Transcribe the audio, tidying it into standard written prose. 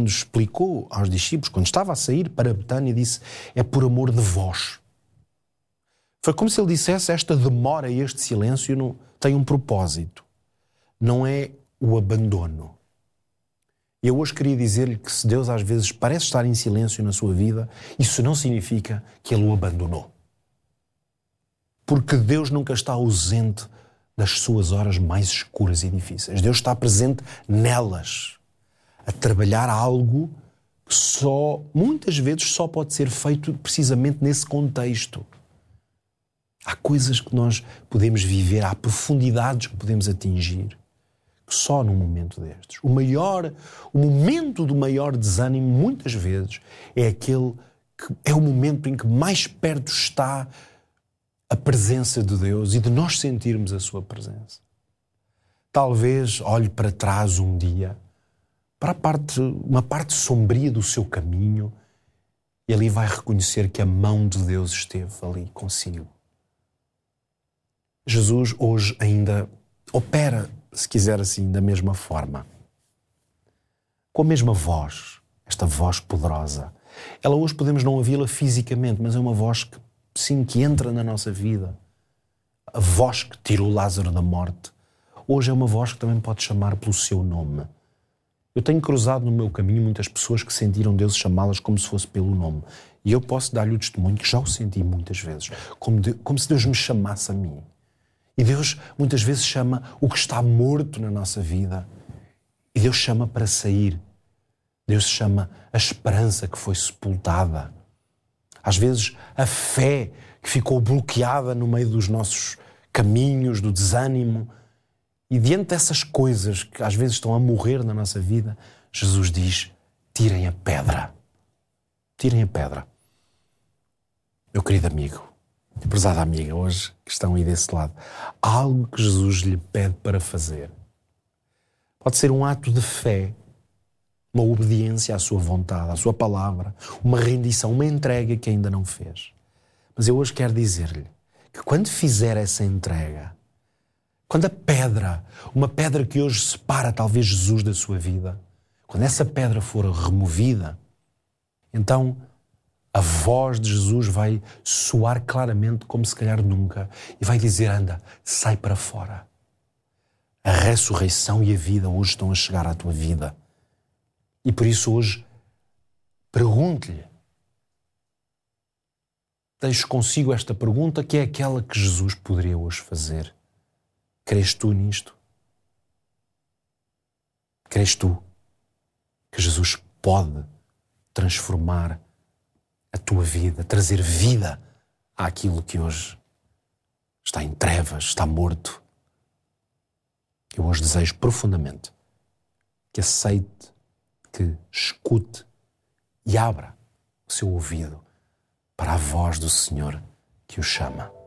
quando explicou aos discípulos, quando estava a sair para Betânia, disse: é por amor de vós. Foi como se ele dissesse: esta demora e este silêncio tem um propósito. Não é o abandono. E eu hoje queria dizer-lhe que se Deus às vezes parece estar em silêncio na sua vida, isso não significa que Ele o abandonou. Porque Deus nunca está ausente das suas horas mais escuras e difíceis. Deus está presente nelas, a trabalhar algo que muitas vezes só pode ser feito precisamente nesse contexto. Há coisas que nós podemos viver, há profundidades que podemos atingir, que só num momento destes. O momento do maior desânimo, muitas vezes, é aquele que é o momento em que mais perto está a presença de Deus e de nós sentirmos a sua presença. Talvez olhe para trás um dia, para uma parte sombria do seu caminho, e ali vai reconhecer que a mão de Deus esteve ali consigo. Jesus hoje ainda opera, se quiser assim, da mesma forma. Com a mesma voz, esta voz poderosa. Ela hoje podemos não ouvi-la fisicamente, mas é uma voz que, sim, que entra na nossa vida. A voz que tirou Lázaro da morte. Hoje é uma voz que também pode chamar pelo seu nome. Eu tenho cruzado no meu caminho muitas pessoas que sentiram Deus chamá-las como se fosse pelo nome. E eu posso dar-lhe o testemunho que já o senti muitas vezes. Como se Deus me chamasse a mim. E Deus muitas vezes chama o que está morto na nossa vida. E Deus chama para sair. Deus chama a esperança que foi sepultada. Às vezes a fé que ficou bloqueada no meio dos nossos caminhos, do desânimo. E diante dessas coisas que às vezes estão a morrer na nossa vida, Jesus diz: tirem a pedra. Tirem a pedra. Meu querido amigo, prezada amiga, hoje que estão aí desse lado, há algo que Jesus lhe pede para fazer. Pode ser um ato de fé, uma obediência à sua vontade, à sua palavra, uma rendição, uma entrega que ainda não fez. Mas eu hoje quero dizer-lhe que quando fizer essa entrega, quando a pedra, uma pedra que hoje separa talvez Jesus da sua vida, quando essa pedra for removida, então a voz de Jesus vai soar claramente como se calhar nunca e vai dizer: anda, sai para fora. A ressurreição e a vida hoje estão a chegar à tua vida. E por isso hoje pergunte-lhe. Deixo consigo esta pergunta que é aquela que Jesus poderia hoje fazer. Crês tu nisto? Crês tu que Jesus pode transformar a tua vida, trazer vida àquilo que hoje está em trevas, está morto? Eu hoje desejo profundamente que aceite, que escute e abra o seu ouvido para a voz do Senhor que o chama.